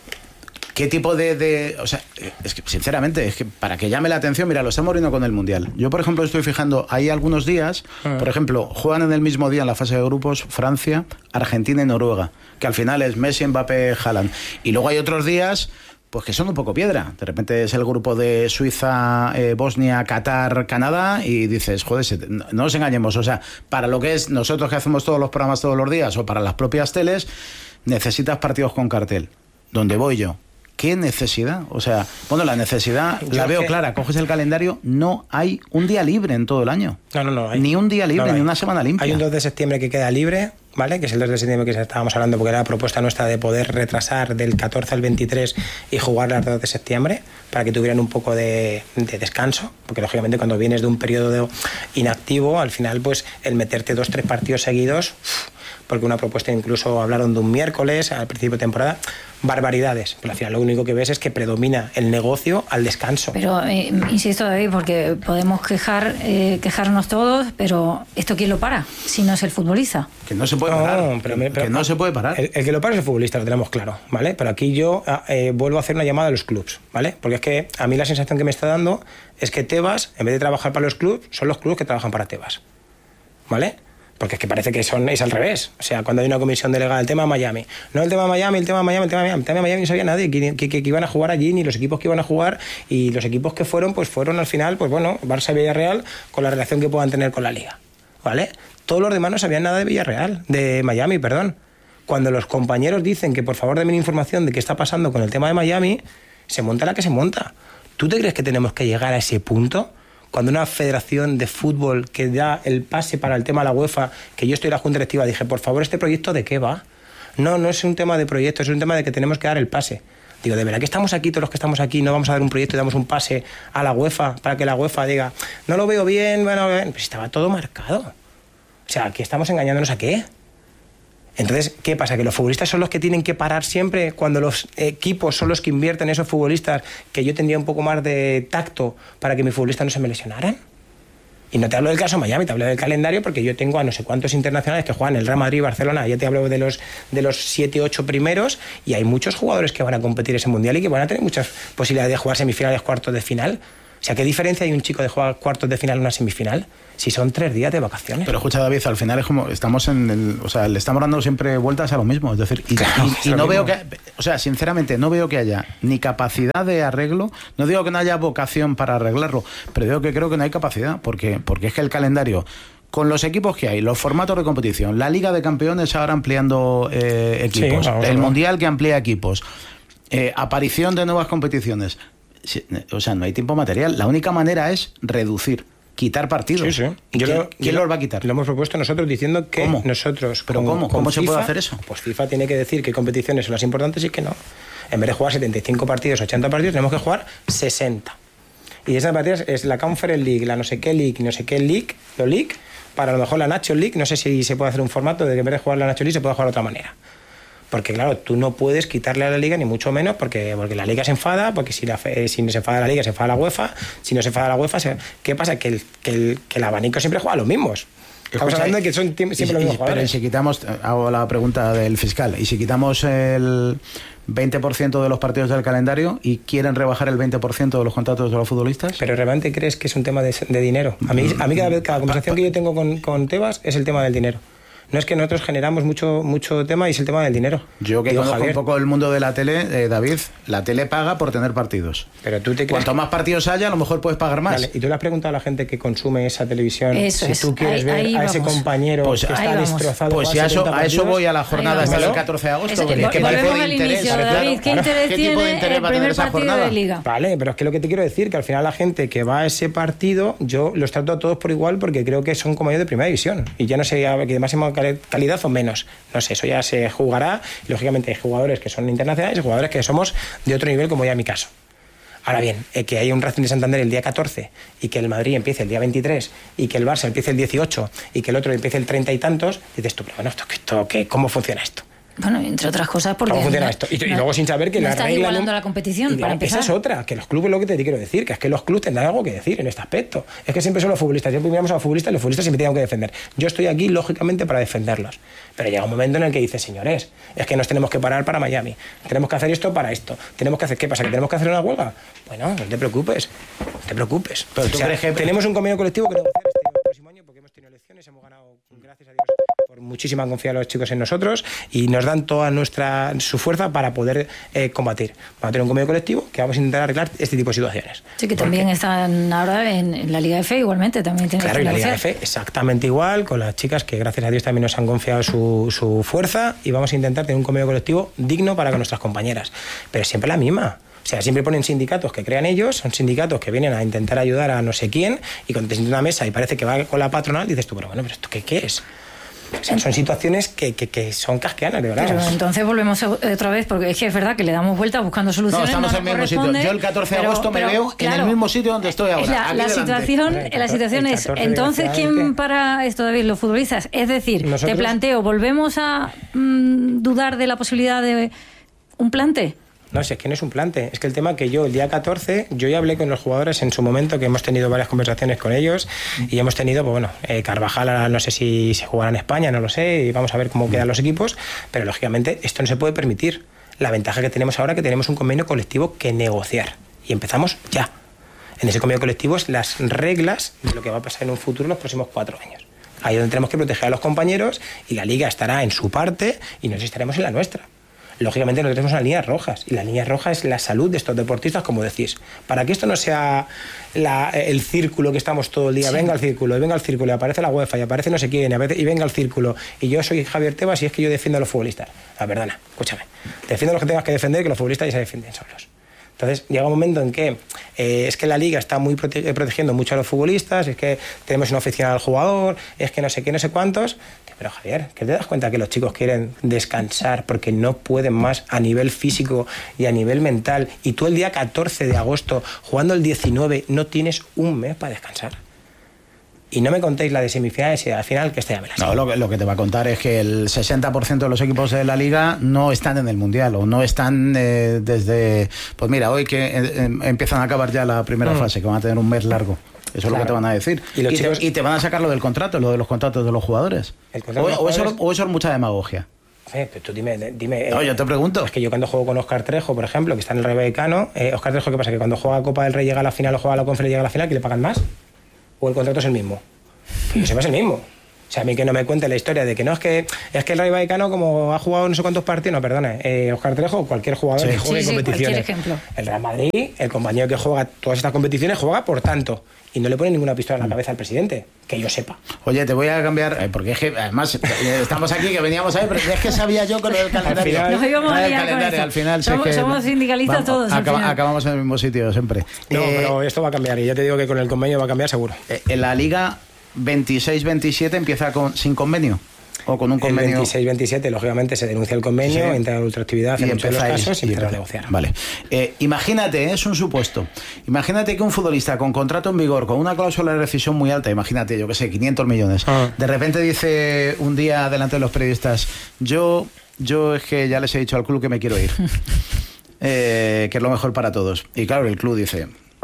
¿Qué tipo de...? O sea, es que, sinceramente, es que para que llame la atención, mira, lo estamos viendo con el Mundial. Yo, por ejemplo, estoy fijando, hay algunos días, por ejemplo, juegan en el mismo día en la fase de grupos Francia, Argentina y Noruega, que al final es Messi, Mbappé, Haaland. Y luego hay otros días, pues que son un poco piedra. De repente es el grupo de Suiza, Bosnia, Qatar, Canadá, y dices, joder, no nos engañemos. O sea, para lo que es nosotros que hacemos todos los programas todos los días, o para las propias teles, necesitas partidos con cartel. ¿Dónde voy yo? ¿Qué necesidad? O sea, bueno, la necesidad la veo clara. Coges el calendario, no hay un día libre en todo el año. No hay. Ni un día libre, ni una semana limpia. Hay un 2 de septiembre que queda libre, ¿vale? Que es el 2 de septiembre que estábamos hablando, porque era la propuesta nuestra de poder retrasar del 14 al 23 y jugar el 2 de septiembre para que tuvieran un poco de descanso, porque lógicamente cuando vienes de un periodo inactivo, al final pues el meterte 2-3 partidos seguidos, porque una propuesta incluso hablaron de un miércoles al principio de temporada, barbaridades, pero al final lo único que ves es que predomina el negocio al descanso. Pero insisto, David, porque podemos quejarnos todos, pero ¿esto quién lo para? Si no es el futbolista. Que no se puede parar. Que no se puede parar. El que lo para es el futbolista, lo tenemos claro, ¿vale? Pero aquí yo vuelvo a hacer una llamada a los clubs, ¿vale? Porque es que a mí la sensación que me está dando es que Tebas, en vez de trabajar para los clubs, son los clubs que trabajan para Tebas, ¿vale? Porque es que parece que es al revés. O sea, cuando hay una comisión delegada, el tema de Miami. No el tema de Miami, el tema de Miami no sabía nadie que iban a jugar allí, ni los equipos que iban a jugar, y los equipos que fueron, pues fueron al final, pues bueno, Barça y Villarreal, con la relación que puedan tener con la Liga, ¿vale? Todos los demás no sabían nada de Miami, perdón. Cuando los compañeros dicen que por favor denme información de qué está pasando con el tema de Miami, se monta la que se monta. ¿Tú te crees que tenemos que llegar a ese punto? Cuando una federación de fútbol que da el pase para el tema de la UEFA, que yo estoy en la junta directiva, dije, por favor, ¿este proyecto de qué va? No es un tema de proyecto, es un tema de que tenemos que dar el pase. Digo, ¿de verdad que estamos aquí, todos los que estamos aquí, no vamos a dar un proyecto y damos un pase a la UEFA para que la UEFA diga, no lo veo bien, bueno, pues estaba todo marcado? O sea, ¿aquí estamos engañándonos a qué? Entonces, ¿qué pasa? ¿Que los futbolistas son los que tienen que parar siempre cuando los equipos son los que invierten en esos futbolistas, que yo tendría un poco más de tacto para que mis futbolistas no se me lesionaran? Y no te hablo del caso Miami, te hablo del calendario porque yo tengo a no sé cuántos internacionales que juegan el Real Madrid y Barcelona, ya te hablo de los 7, 8 primeros, y hay muchos jugadores que van a competir ese mundial y que van a tener muchas posibilidades de jugar semifinales, cuartos de final. O sea, ¿qué diferencia hay un chico de jugar cuartos de final en una semifinal si son 3 días de vacaciones? Pero escucha, David, al final es como estamos o sea, le estamos dando siempre vueltas a lo mismo, es decir, y no veo que, o sea, sinceramente no veo que haya ni capacidad de arreglo, no digo que no haya vocación para arreglarlo, pero digo que creo que no hay capacidad, porque es que el calendario, con los equipos que hay, los formatos de competición, la Liga de Campeones ahora ampliando equipos, sí, el Mundial que amplía equipos, aparición de nuevas competiciones. O sea, no hay tiempo material. La única manera es reducir, quitar partidos. Sí. ¿Quién los va a quitar? Lo hemos propuesto nosotros diciendo que ¿cómo? Nosotros... ¿Pero cómo? ¿Cómo se puede hacer eso? Pues FIFA tiene que decir qué competiciones son las importantes y qué no. En vez de jugar 75 partidos, 80 partidos, tenemos que jugar 60. Y esas partidas es la Conference League, la no sé qué League, lo League, para a lo mejor la National League, no sé si se puede hacer un formato de que en vez de jugar la National League se puede jugar de otra manera. Porque claro, tú no puedes quitarle a la Liga ni mucho menos porque la Liga se enfada, porque si no se enfada la Liga se enfada la UEFA, si no se enfada la UEFA, ¿qué pasa? Que el abanico siempre juega a los mismos. Estamos hablando de que son siempre los mismos jugadores. Pero si quitamos, hago la pregunta del fiscal, y si quitamos el 20% de los partidos del calendario y quieren rebajar el 20% de los contratos de los futbolistas. ¿Pero realmente crees que es un tema de dinero? A mí cada conversación que yo tengo con Tebas es el tema del dinero. No es que nosotros generamos mucho tema y es el tema del dinero. Yo que conozco un poco el mundo de la tele, David, la tele paga por tener partidos. Pero tú te crees cuanto más partidos haya, a lo mejor puedes pagar más. Vale, y tú le has preguntado a la gente que consume esa televisión eso si tú quieres ver a ese compañero pues que está destrozado. Pues si a eso voy a la jornada hasta el 14 de agosto. Volvemos al inicio, David. ¿Qué interés tiene el primer partido de Liga? Vale, pero es que lo que te quiero decir, que al final la gente que va a ese partido, yo los trato a todos por igual porque creo que son como yo de primera división. Y ya no sé que de máxima calidad o menos. No sé, eso ya se jugará. Y, lógicamente hay jugadores que son internacionales y jugadores que somos de otro nivel, como ya en mi caso. Ahora bien, que haya un Racing de Santander el día 14 y que el Madrid empiece el día 23 y que el Barça empiece el 18 y que el otro empiece el 30 y tantos, dices tú, pero bueno, ¿cómo funciona esto? Bueno, entre otras cosas porque... ¿Cómo funciona esto? Y luego sin saber que no la estás regla... igualando la competición, para empezar. Esa es otra, que los clubes, lo que te quiero decir, que es que los clubes tendrán algo que decir en este aspecto. Es que siempre son los futbolistas. Siempre miramos a los futbolistas y los futbolistas siempre tienen que defender. Yo estoy aquí, lógicamente, para defenderlos. Pero llega un momento en el que dices, señores, es que nos tenemos que parar para Miami. Tenemos que hacer esto para esto. Tenemos que hacer... ¿Qué pasa? ¿Que tenemos que hacer una huelga? Bueno, no te preocupes. No te preocupes. Pero tú crees que... Tenemos un convenio colectivo que negociar este próximo año porque hemos tenido elecciones, hemos ganado, gracias a Dios, por muchísima confianza los chicos en nosotros y nos dan toda su fuerza para poder combatir. Vamos a tener un convenio colectivo que vamos a intentar arreglar este tipo de situaciones. Sí, que también están ahora en la Liga F igualmente. También claro, en la Liga F exactamente igual, con las chicas que gracias a Dios también nos han confiado su fuerza y vamos a intentar tener un convenio colectivo digno para con nuestras compañeras. Pero siempre la misma. O sea, siempre ponen sindicatos que crean ellos, son sindicatos que vienen a intentar ayudar a no sé quién y cuando te sientas en una mesa y parece que va con la patronal, dices tú, pero ¿esto qué es? O sea, son situaciones que son casqueanas, de verdad. Pero entonces volvemos otra vez, porque es que es verdad que le damos vueltas buscando soluciones. No, estamos en el mismo sitio. Yo el 14 de agosto me veo claro, en el mismo sitio donde estoy ahora. La situación es, entonces, ¿quién para esto, David? Los futbolistas. Es decir, nosotros... te planteo, ¿volvemos a dudar de la posibilidad de un plante? No, si es que no es un plante, es que el tema que yo el día 14, yo ya hablé con los jugadores en su momento, que hemos tenido varias conversaciones con ellos y hemos tenido, pues bueno, Carvajal no sé si se jugará en España, no lo sé, y vamos a ver cómo quedan los equipos, pero lógicamente esto no se puede permitir. La ventaja que tenemos ahora es que tenemos un convenio colectivo que negociar y empezamos ya. En ese convenio colectivo es las reglas de lo que va a pasar en un futuro en los próximos 4 años. Ahí es donde tenemos que proteger a los compañeros y la Liga estará en su parte y nosotros estaremos en la nuestra. Lógicamente nosotros tenemos unas líneas rojas y la línea roja es la salud de estos deportistas, como decís. Para que esto no sea el círculo que estamos todo el día, sí. Venga al círculo, y aparece la UEFA, y aparece no sé quién, y venga al círculo, y yo soy Javier Tebas y es que yo defiendo a los futbolistas. La verdad, escúchame, defiendo a los que tengas que defender, que los futbolistas ya se defienden solos. Entonces llega un momento en que es que la liga está muy protegiendo mucho a los futbolistas, es que tenemos una oficina al jugador, es que no sé qué, no sé cuántos. Pero Javier, ¿que te das cuenta que los chicos quieren descansar porque no pueden más a nivel físico y a nivel mental? Y tú el día 14 de agosto, jugando el 19, no tienes un mes para descansar. Y no me contéis la de semifinales y al final, que ya me la sé. No, lo que te va a contar es que el 60% de los equipos de la liga no están en el Mundial o no están desde... Pues mira, hoy que empiezan a acabar ya la primera fase, que van a tener un mes largo. Eso es lo que te van a decir. Y te van a sacar lo del contrato, lo de los contratos de los jugadores. O eso es mucha demagogia. Pero tú dime. No, yo te pregunto. Es que yo cuando juego con Óscar Trejo, por ejemplo, que está en el Rayo Vallecano, Óscar Trejo, ¿qué pasa? Que cuando juega Copa del Rey llega a la final o juega la Conferencia llega a la final, ¿que le pagan más? ¿O el contrato es el mismo? Que yo sepa, es el mismo. O sea, a mí que no me cuente la historia de que no, es que el Rayo Vallecano, como ha jugado no sé cuántos partidos, no, perdone, Óscar Trejo o cualquier jugador que juegue competiciones. El Real Madrid, el compañero que juega todas estas competiciones, juega por tanto. Y no le pone ninguna pistola en la cabeza al presidente, que yo sepa. Oye, te voy a cambiar, porque es que además estamos aquí, que veníamos ahí, pero es que sabía yo con el calendario. Nos íbamos a liar con esto. Al final somos sindicalistas todos. Acabamos en el mismo sitio siempre. No, pero esto va a cambiar, y ya te digo que con el convenio va a cambiar seguro. En la Liga 26-27 empieza sin convenio. O con un convenio. El 26-27, lógicamente, se denuncia el convenio, entra en ultraactividad en muchos de los casos y empieza a negociar. Vale. Imagínate, es un supuesto. Imagínate que un futbolista con contrato en vigor, con una cláusula de rescisión muy alta, imagínate, yo qué sé, 500 millones, de repente dice un día delante de los periodistas, yo es que ya les he dicho al club que me quiero ir. Que es lo mejor para todos. Y claro, el club dice,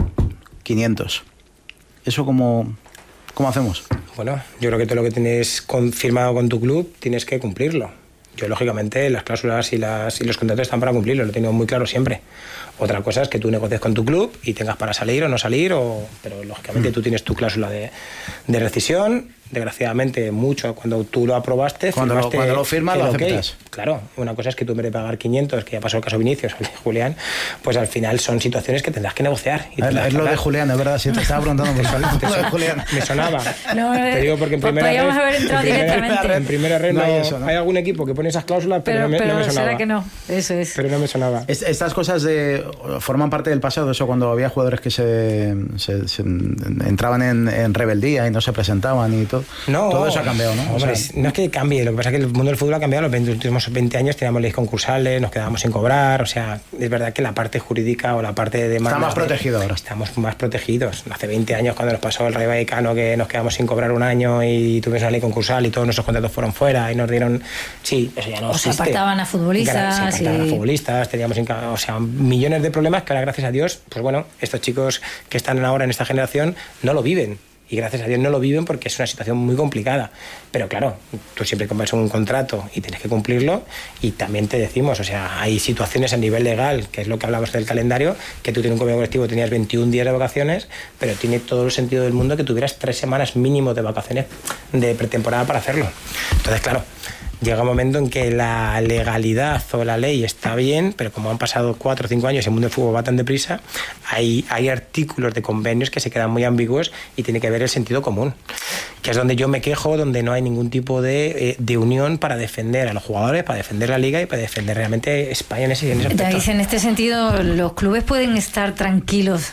500. ¿Eso cómo hacemos? Bueno, yo creo que todo lo que tienes confirmado con tu club tienes que cumplirlo. Yo, lógicamente, las cláusulas y los contratos están para cumplirlo, lo he tenido muy claro siempre. Otra cosa es que tú negocies con tu club y tengas para salir o no salir, pero lógicamente tú tienes tu cláusula de rescisión. Desgraciadamente, mucho cuando tú lo aprobaste. Cuando lo firmas, lo aceptas. Claro, una cosa es que tú en vez de pagar 500, que ya pasó el caso Vinicius, el de Julián, pues al final son situaciones que tendrás que negociar. Es lo de Julián, es verdad, si te estaba preguntando por lo de Julián. Me sonaba. No, te digo porque en primera red, haber entrado directamente. En primera red no hay algún equipo que pone esas cláusulas, pero no me sonaba. Será que no, eso es. Pero no me sonaba. Estas cosas forman parte del pasado, eso cuando había jugadores que se entraban en rebeldía y no se presentaban y todo. No, todo eso ha cambiado, ¿no? Hombre, no es que cambie, lo que pasa es que el mundo del fútbol ha cambiado. Los últimos 20 años teníamos leyes concursales, nos quedábamos sin cobrar, o sea, es verdad que la parte jurídica o la parte de demanda... Está más protegido ahora. Estamos más protegidos. Hace 20 años cuando nos pasó el Rayo Vallecano que nos quedamos sin cobrar un año y tuvimos una ley concursal y todos nuestros contratos fueron fuera y nos dieron... Sí, eso ya no existe. Se apartaban a futbolistas. Teníamos millones de problemas que ahora, gracias a Dios, pues bueno, estos chicos que están ahora en esta generación no lo viven. Y gracias a Dios no lo viven porque es una situación muy complicada. Pero claro, tú siempre compras un contrato y tienes que cumplirlo. Y también te decimos, o sea, hay situaciones a nivel legal, que es lo que hablamos del calendario, que tú tienes un convenio colectivo, tenías 21 días de vacaciones, pero tiene todo el sentido del mundo que tuvieras 3 semanas mínimo de vacaciones de pretemporada para hacerlo. Entonces, claro, llega un momento en que la legalidad o la ley está bien, pero como han pasado 4 o 5 años y el mundo del fútbol va tan deprisa, hay artículos de convenios que se quedan muy ambiguos y tiene que ver el sentido común, que es donde yo me quejo, donde no hay ningún tipo de unión para defender a los jugadores, para defender la liga y para defender realmente España en ese aspecto. David, en este sentido, los clubes pueden estar tranquilos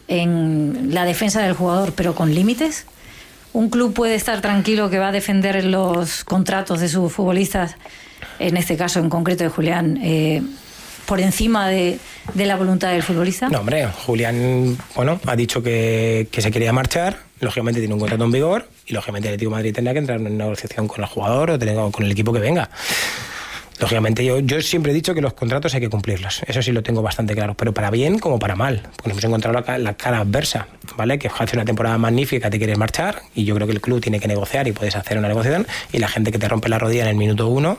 en la defensa del jugador, pero con límites. ¿Un club puede estar tranquilo que va a defender los contratos de sus futbolistas, en este caso en concreto de Julián, por encima de la voluntad del futbolista? No, hombre, Julián, ha dicho que se quería marchar, lógicamente tiene un contrato en vigor y lógicamente el Atlético de Madrid tendrá que entrar en una negociación con el jugador o con el equipo que venga. Lógicamente, yo siempre he dicho que los contratos hay que cumplirlos. Eso sí lo tengo bastante claro, pero para bien como para mal. Porque nos hemos encontrado la cara adversa, ¿vale? Que hace una temporada magnífica, te quieres marchar y yo creo que el club tiene que negociar y puedes hacer una negociación, y la gente que te rompe la rodilla en el minuto 1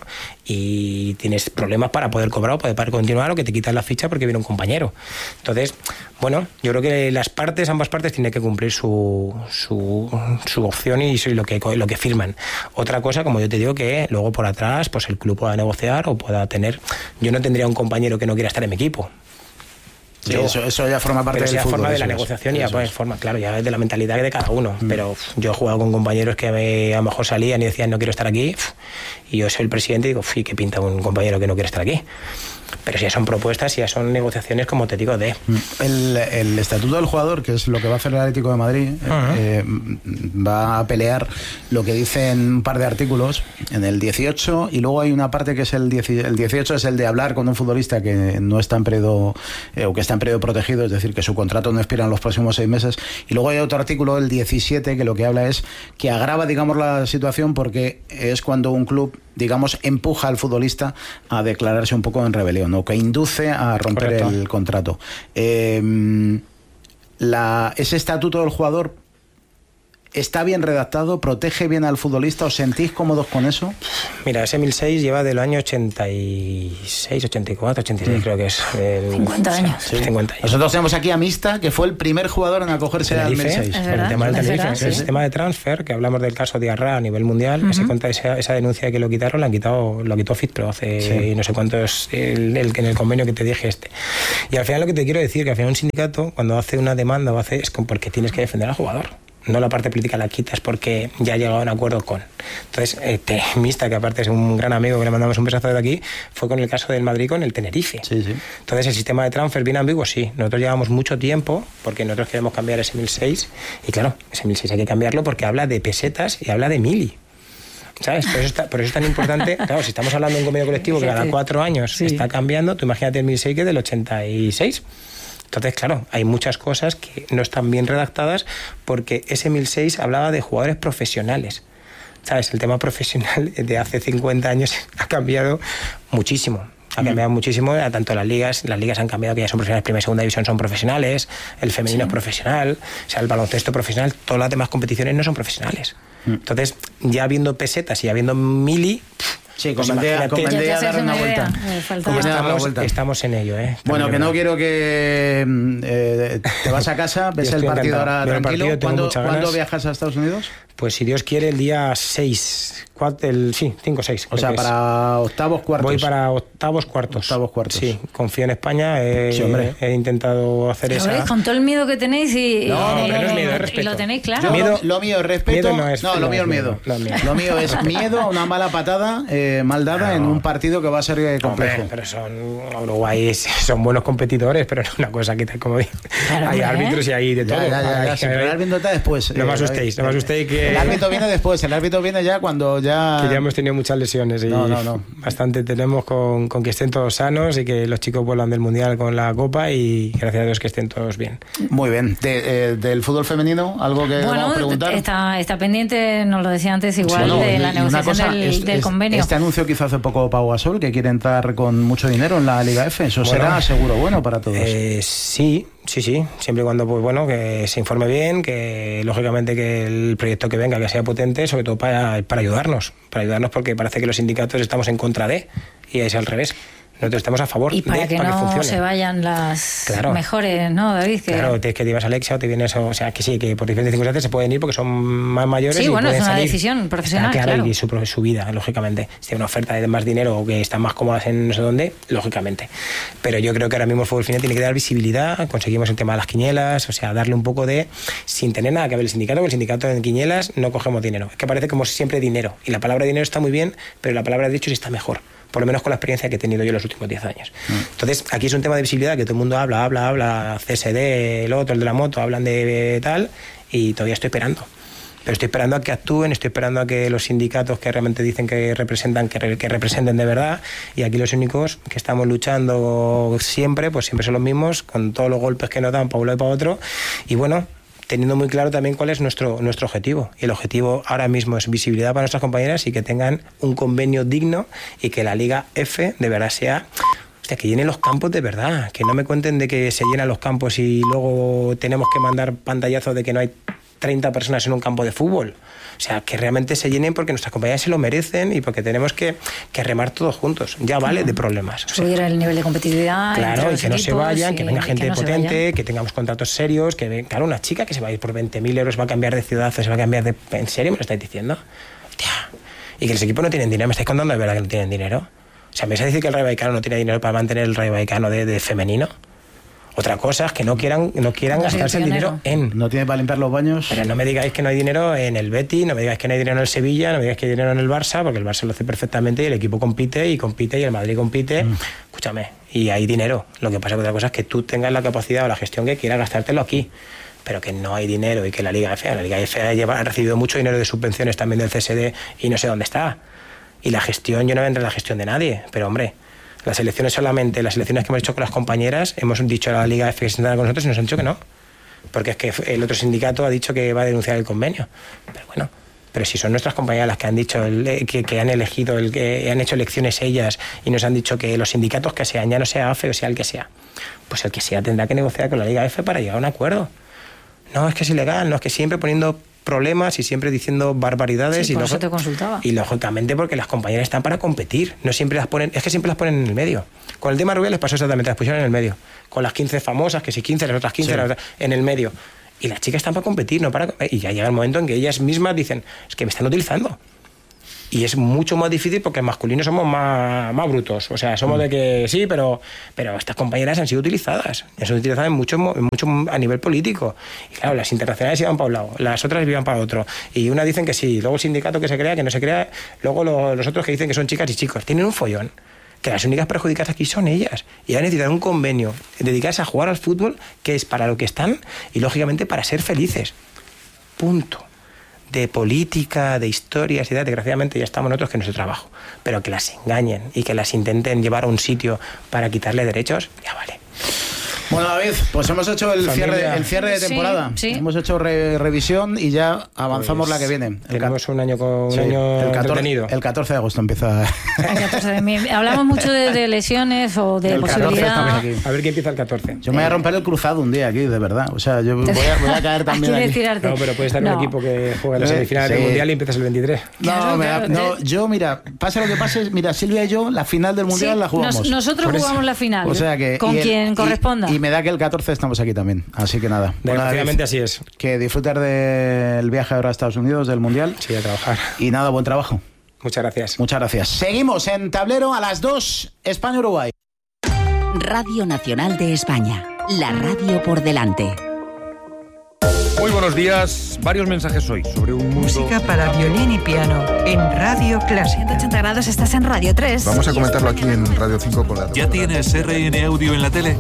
y tienes problemas para poder cobrar o poder continuar, o que te quitan la ficha porque viene un compañero. Entonces, bueno, yo creo que ambas partes tienen que cumplir su opción y lo que firman. Otra cosa, como yo te digo, que luego por atrás pues el club pueda negociar o pueda tener... Yo no tendría un compañero que no quiera estar en mi equipo. Sí, eso ya forma parte del fútbol. Forma de la negociación y ya forma, claro, ya es de la mentalidad de cada uno. Pero yo he jugado con compañeros que a lo mejor salían y decían no quiero estar aquí, y yo soy el presidente y digo, ¿qué pinta un compañero que no quiere estar aquí? Pero si ya son propuestas, si ya son negociaciones, como te digo, El estatuto del jugador, que es lo que va a hacer el Atlético de Madrid, va a pelear lo que dicen un par de artículos en el 18, y luego hay una parte que es el 18, es el de hablar con un futbolista que no está en periodo o que está en periodo protegido, es decir, que su contrato no expira en los próximos 6 meses, y luego hay otro artículo, el 17, que lo que habla es que agrava, digamos, la situación, porque es cuando un club, digamos, empuja al futbolista a declararse un poco en rebelión, o que induce a romper el contrato. Ese estatuto del jugador ¿está bien redactado? ¿Protege bien al futbolista? ¿Os sentís cómodos con eso? Mira, ese 1006 lleva del año 86, 84, 86 creo que es. 50 años. Sí. 50 años. Nosotros tenemos aquí a Mista, que fue el primer jugador en acogerse al 1006. El tema del Tenerife, el sistema de transfer, que hablamos del caso de Arra a nivel mundial, esa denuncia de que lo quitaron, lo quitó FitPro hace no sé cuántos, en el convenio que te dije Y al final lo que te quiero decir, que al final un sindicato, cuando hace una demanda, es porque tienes que defender al jugador. No la parte política la quitas porque ya ha llegado a un acuerdo con. Entonces, Mista, que aparte es un gran amigo, que le mandamos un besazo de aquí, fue con el caso del Madrid con el Tenerife. Sí. Entonces, el sistema de transfer bien ambiguo, sí. Nosotros llevamos mucho tiempo, porque nosotros queremos cambiar ese 1006, y claro, ese 1006 hay que cambiarlo porque habla de pesetas y habla de mili. ¿Sabes? Por eso es tan importante. Claro, si estamos hablando de un convenio colectivo que cada 4 años está cambiando, tú imagínate el 1006 que es del 86. Entonces, claro, hay muchas cosas que no están bien redactadas porque ese 1006 hablaba de jugadores profesionales. ¿Sabes? El tema profesional de hace 50 años ha cambiado muchísimo. Ha cambiado muchísimo, tanto las ligas han cambiado, que ya son profesionales, primera y segunda división son profesionales, el femenino es profesional, o sea, el baloncesto profesional, todas las demás competiciones no son profesionales. Entonces, ya habiendo pesetas y habiendo mili... Sí, convendría dar una vuelta. Estamos en ello, Bueno, que no quiero que te vas a casa, ves el partido ahora tranquilo. ¿Cuándo viajas a Estados Unidos? Pues si Dios quiere, el día 6, 5 o 6. O sea, para octavos, cuartos. Voy para octavos, cuartos. Sí, confío en España. He intentado hacer eso. Con todo el miedo que tenéis no es miedo, es respeto. Y lo tenéis claro. Lo mío es respeto. Lo mío es miedo. Lo mío es miedo a una mala patada mal dada en un partido que va a ser complejo. Pero Uruguay son buenos competidores, pero no es una cosa que tal como digo. Hay árbitros y hay de todo. El árbitro está después. No me asustéis que... El árbitro viene después, el árbitro viene ya cuando ya... Que ya hemos tenido muchas lesiones y bastante tenemos con que estén todos sanos y que los chicos vuelvan del Mundial con la Copa y gracias a Dios que estén todos bien. Muy bien. ¿Del fútbol femenino algo que vamos a preguntar? Está pendiente, nos lo decía antes, igual de la negociación del convenio. Este anuncio que hizo hace poco Pau Gasol, que quiere entrar con mucho dinero en la Liga F, eso será seguro bueno para todos. Sí, siempre y cuando que se informe bien, que lógicamente que el proyecto que venga que sea potente, sobre todo para ayudarnos, porque parece que los sindicatos estamos en contra de, y es al revés. Nosotros estamos a favor y para que no se vayan las mejores, ¿no, David? Claro, que te ibas a Alexia o te vienes, o sea, que sí, que por diferentes circunstancias se pueden ir porque son más mayores. Sí, y bueno, es una salir. decisión profesional, claro. Y su vida, lógicamente. Si hay una oferta de más dinero o que están más cómodas en no sé dónde, lógicamente. Pero yo creo que ahora mismo el fútbol femenino tiene que dar visibilidad, conseguimos el tema de las quinielas, o sea, darle un poco de... sin tener nada que ver el sindicato, porque el sindicato en quinielas no cogemos dinero. Es que parece como siempre dinero. Y la palabra dinero está muy bien, pero la palabra de hecho sí está mejor. Por lo menos con la experiencia que he tenido yo en los últimos 10 años. Entonces, aquí es un tema de visibilidad que todo el mundo habla, CSD, el otro, el de la moto, hablan de tal, y todavía estoy esperando. Pero estoy esperando a que actúen, estoy esperando a que los sindicatos que realmente dicen que representan, que representen de verdad, y aquí los únicos que estamos luchando siempre, pues siempre son los mismos, con todos los golpes que nos dan para un lado y para otro, y bueno, teniendo muy claro también cuál es nuestro objetivo. Y el objetivo ahora mismo es visibilidad para nuestras compañeras y que tengan un convenio digno y que la Liga F de verdad sea... que llenen los campos de verdad. Que no me cuenten de que se llenan los campos y luego tenemos que mandar pantallazos de que no hay 30 personas en un campo de fútbol. O sea, que realmente se llenen porque nuestras compañeras se lo merecen y porque tenemos que remar todos juntos. Ya vale de problemas. Subir el nivel de competitividad. Claro, y que no se vayan, que venga gente potente, que tengamos contratos serios, claro, una chica que se va a ir por 20.000 euros va a cambiar de ciudad, se va a cambiar de... ¿En serio me lo estáis diciendo? Hostia. Y que los equipos no tienen dinero, ¿me estáis contando de verdad que no tienen dinero? O sea, ¿me vais a decir que el Rayo Vallecano no tiene dinero para mantener el Rayo Vallecano de femenino? Otra cosa es que no quieran gastarse el dinero en... ¿No tiene para limpiar los baños? Pero no me digáis que no hay dinero en el Betis, no me digáis que no hay dinero en el Sevilla, no me digáis que hay dinero en el Barça, porque el Barça lo hace perfectamente y el equipo compite y el Madrid compite. escúchame, y hay dinero. Lo que pasa que otra cosa es que tú tengas la capacidad o la gestión que quieras gastártelo aquí, pero que no hay dinero y que la Liga F ha recibido mucho dinero de subvenciones también del CSD y no sé dónde está. Y la gestión, yo no voy a entrar en la gestión de nadie, pero hombre, las elecciones que hemos hecho con las compañeras, hemos dicho a la Liga F que se sentara con nosotros y nos han dicho que no, porque es que el otro sindicato ha dicho que va a denunciar el convenio. Pero bueno, pero si son nuestras compañeras las que han dicho que han elegido, que han hecho elecciones ellas y nos han dicho que los sindicatos que sean, ya no sea AFE o sea el que sea, pues el que sea tendrá que negociar con la Liga F para llegar a un acuerdo. No, es que es ilegal, no, es que siempre poniendo problemas y siempre diciendo barbaridades. Sí, por eso te consultaba. Y lógicamente porque las compañeras están para competir, no siempre las ponen, es que siempre las ponen en el medio. Con el tema Rubiales les pasó exactamente, las pusieron en el medio. Con las 15 famosas, que si 15, las otras 15, sí, las otras, en el medio. Y las chicas están para competir, no para... Y ya llega el momento en que ellas mismas dicen, es que me están utilizando. Y es mucho más difícil porque masculinos somos más brutos. O sea, somos de que sí, pero estas compañeras han sido utilizadas. Han sido utilizadas en mucho a nivel político. Y claro, las internacionales iban para un lado, las otras iban para otro. Y una dicen que sí, luego el sindicato que se crea, que no se crea, luego los otros que dicen que son chicas y chicos. Tienen un follón. Que las únicas perjudicadas aquí son ellas. Y han necesitado un convenio, dedicarse a jugar al fútbol, que es para lo que están, y lógicamente para ser felices. Punto. De política, de historias y tal, desgraciadamente ya estamos nosotros que es nuestro trabajo. Pero que las engañen y que las intenten llevar a un sitio para quitarle derechos, ya vale. Bueno, David, pues hemos hecho el cierre de temporada. Sí, sí. Hemos hecho revisión y ya avanzamos pues la que viene. Tenemos un año entretenido. El 14 de agosto empieza. Hablamos mucho de lesiones o de posibilidad. A ver quién empieza el 14. Yo me voy a romper el cruzado un día aquí, de verdad. O sea, yo voy a caer también aquí. No, pero puede estar un equipo que juega en la semifinal del Mundial y empiezas el 23. Yo, mira, pase lo que pase, mira, Silvia y yo, la final del Mundial la jugamos. Nosotros jugamos la final. O sea que, con quien corresponda. Y me da que el 14 estamos aquí también, así que nada. Desgraciadamente así es. Que disfrutar del viaje ahora a Estados Unidos, del Mundial. Sí, a trabajar. Y nada, buen trabajo. Muchas gracias. Muchas gracias. Seguimos en Tablero a las 2, España-Uruguay. Radio Nacional de España, la radio por delante. Muy buenos días. Varios mensajes hoy sobre un mundo... Música para violín y piano en Radio Clásica. 180 grados, estás en Radio 3. Vamos a comentarlo aquí en Radio 5 con la... ¿Ya tienes RN Audio en la tele?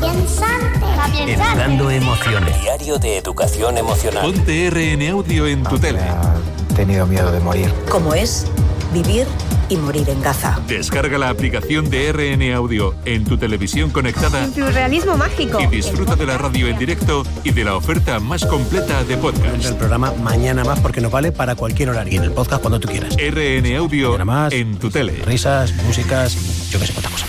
Educando emociones. Diario de educación emocional. Ponte RN Audio en tu tele. He tenido miedo de morir. ¿Cómo es vivir y morir en Gaza? Descarga la aplicación de RN Audio en tu televisión conectada. Surrealismo mágico. Y disfruta de la radio en directo y de la oferta más completa de podcast. El programa Mañana Más porque nos vale para cualquier horario. Y en el podcast cuando tú quieras. RN Audio más, en tu tele. Risas, músicas, yo qué sé, cuántas cosas.